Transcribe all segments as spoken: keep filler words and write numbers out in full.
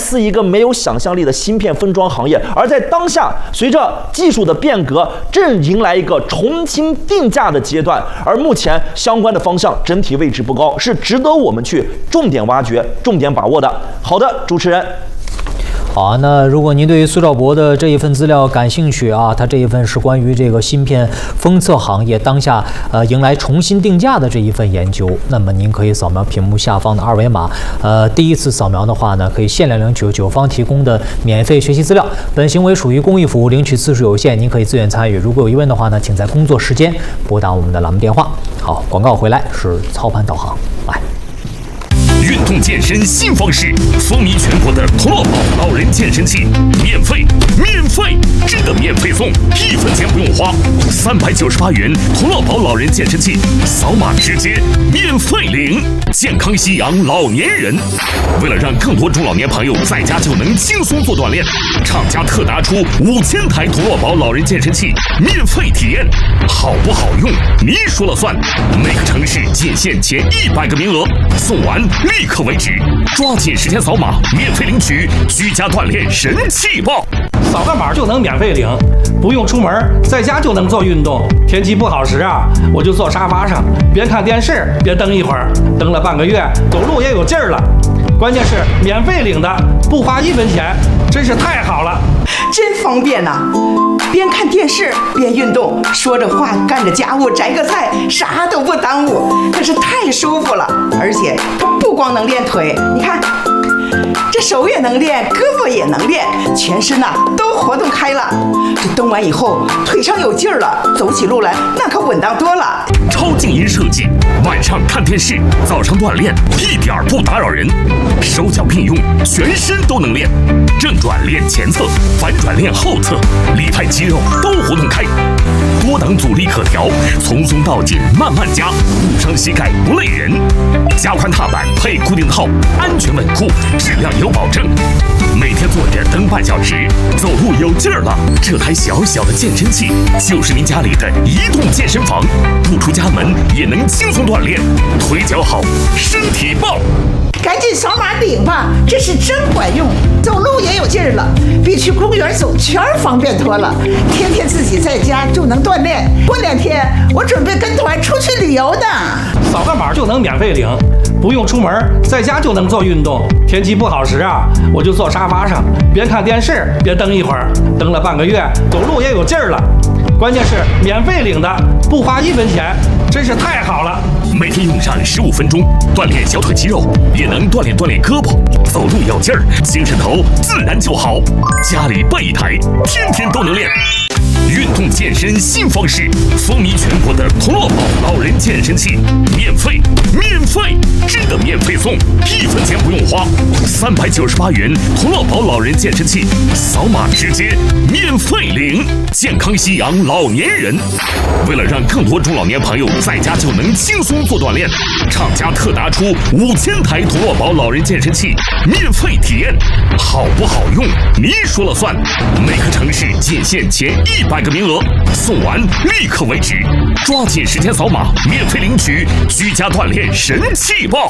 似一个没有想象力的芯片分装行业。而在当下，随着技术的变革，正迎来一个重新定价的阶段。而目前相关的方向整体位置不高，是值得我们去重点挖掘、重点把握的。好的，主持人。 好啊，那如果您对于苏兆博的这一份资料感兴趣啊，他这一份是关于这个芯片封测行业当下呃迎来重新定价的这一份研究，那么您可以扫描屏幕下方的二维码，呃，第一次扫描的话呢，可以限量领取九方提供的免费学习资料。本行为属于公益服务，领取次数有限，您可以自愿参与。如果有疑问的话呢，请在工作时间拨打我们的栏目电话。好，广告回来是操盘导航，来。 运动健身新方式，风靡全国的童乐宝老人健身器，免费，免费，真的免费送，一分钱不用花，三百九十八元童乐宝老人健身器，扫码直接免费领，健康夕阳老年人。为了让更多中老年朋友在家就能轻松做锻炼，厂家特拿出五千台童乐宝老人健身器免费体验，好不好用你说了算。每个城市仅限前一百个名额，送完立刻为止，抓紧时间扫码，免费领取居家锻炼神器包。 扫个码就能免费领，不用出门，在家就能做运动。天气不好时啊，我就坐沙发上，边看电视边蹬一会儿，蹬了半个月，走路也有劲儿了。关键是免费领的，不花一分钱，真是太好了， 真方便呐、啊！边看电视边运动，说着话干着家务，摘个菜，啥都不耽误，可是太舒服了。而且它不光能练腿，你看这手也能练，胳膊也能练，全身呐、啊、都活动开了。这蹬完以后腿上有劲儿了，走起路来那可稳当多了。 超静音设计，晚上看电视，早上锻炼，一点不打扰人。手脚并用，全身都能练。正转练前侧，反转练后侧，里派肌肉都活动开。多档阻力可调，从松到紧慢慢加，不伤膝盖不累人。加宽踏板配固定套，安全稳固，质量有保证。每天坐着蹬半小时，走路有劲儿了。这台小小的健身器就是您家里的移动健身房，不出家门也能轻松锻炼，腿脚好，身体棒。 赶紧扫码领吧，这是真管用，走路也有劲儿了，比去公园走圈方便多了。天天自己在家就能锻炼，过两天我准备跟团出去旅游的。 扫个码就能免费领，不用出门，在家就能做运动。天气不好时啊，我就坐沙发上，边看电视边蹬一会儿，蹬了半个月，走路也有劲儿了。关键是免费领的，不花一分钱，真是太好了。 每天用上十五分钟，锻炼小腿肌肉，也能锻炼锻炼胳膊，走路有劲儿，精神头自然就好。家里备一台，天天都能练。运动健身新方式，风靡全国的童乐宝老人健身器，免费，免费，真的免费送，一分钱不用花，三百九十八元童乐宝老人健身器，扫码直接免费领，健康夕阳老年人。为了让更多中老年朋友在家就能轻松做锻炼，厂家特拿出五千台童乐宝老人健身器免费体验，好不好用你说了算。每个城市仅限前一百个名额，送完立刻为止，抓紧时间扫码，免费领取居家锻炼神器包。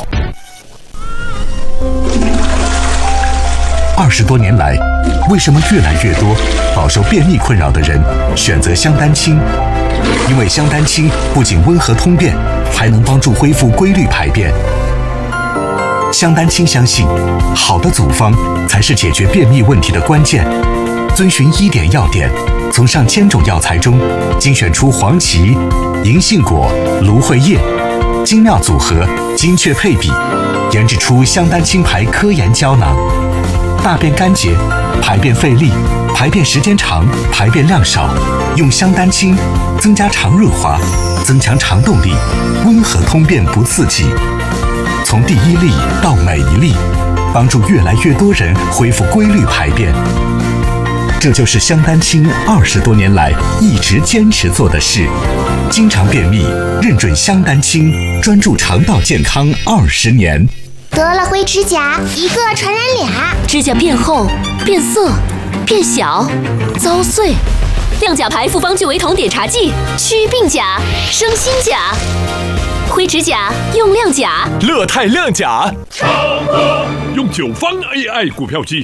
二十多年来，为什么越来越多饱受便秘困扰的人选择香丹清？因为香丹清不仅温和通便，还能帮助恢复规律排便。香丹清相信，好的组方才是解决便秘问题的关键。遵循医典要点，从上千种药材中精选出黄芪、银杏果、芦荟叶，精妙组合，精确配比，研制出香丹清牌科研胶囊。大便干结、排便费力、排便时间长、排便量少，用香丹清增加肠润滑，增强肠动力，温和通便不刺激。从第一粒到每一粒，帮助越来越多人恢复规律排便。这就是香丹清二十多年来一直坚持做的事。经常便秘，认准香丹清，专注肠道健康二十年。 得了灰指甲，一个传染俩， 指甲变厚、变色、变小、遭碎。亮甲牌复方聚维酮碘茶剂，祛病甲，生新甲。灰指甲用亮甲， 乐泰亮甲。用九方 A I 股票机。